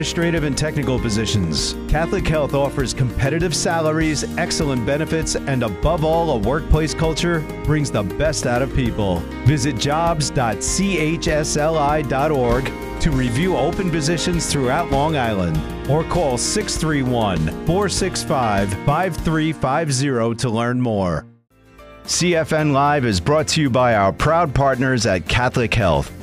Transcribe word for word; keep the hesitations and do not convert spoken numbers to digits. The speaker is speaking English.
administrative and technical positions. Catholic Health offers competitive salaries, excellent benefits, and above all, a workplace culture brings the best out of people. Visit jobs dot c h s l i dot org to review open positions throughout Long Island, or call six three one, four six five, five three five zero to learn more. C F N Live is brought to you by our proud partners at Catholic Health.